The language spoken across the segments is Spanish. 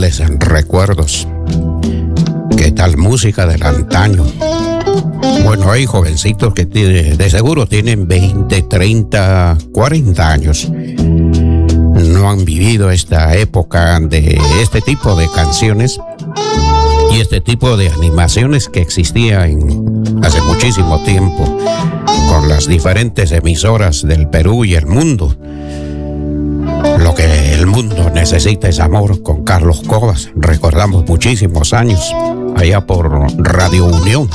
tales recuerdos. ¿Qué tal música del antaño? Bueno, hay jovencitos que de seguro tienen 20, 30, 40 años. No han vivido esta época de este tipo de canciones y este tipo de animaciones que existía hace muchísimo tiempo con las diferentes emisoras del Perú y el mundo. Lo que el mundo necesita es amor, con Carlos Cobas. Recordamos muchísimos años allá por Radio Unión.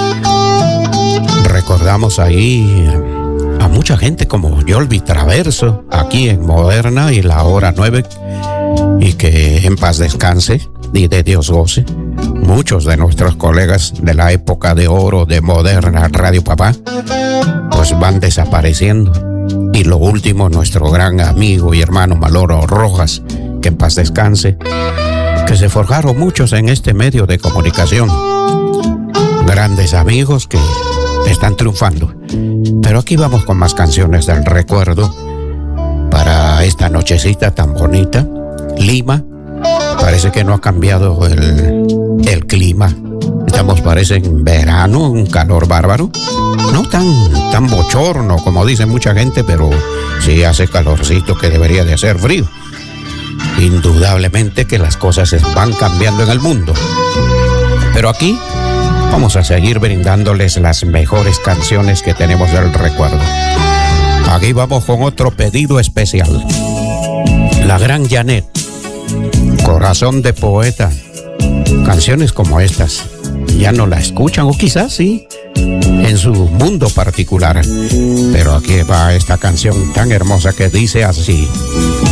Recordamos ahí a mucha gente como Yolvi Traverso, aquí en Moderna y la Hora 9, y que en paz descanse y de Dios goce. Muchos de nuestros colegas de la época de oro de Moderna Radio Papá pues van desapareciendo. Y lo último, nuestro gran amigo y hermano Maloro Rojas, que en paz descanse, que se forjaron muchos en este medio de comunicación. Grandes amigos que están triunfando. Pero aquí vamos con más canciones del recuerdo para esta nochecita tan bonita. Lima, parece que no ha cambiado el clima. Estamos, parece, en verano, un calor bárbaro. No tan bochorno como dice mucha gente, pero sí hace calorcito que debería de hacer frío. Indudablemente que las cosas van cambiando en el mundo. Pero aquí vamos a seguir brindándoles las mejores canciones que tenemos del recuerdo. Aquí vamos con otro pedido especial. La gran Janet, Corazón de Poeta. Canciones como estas ya no la escuchan, o quizás sí, en su mundo particular. Pero aquí va esta canción tan hermosa que dice así: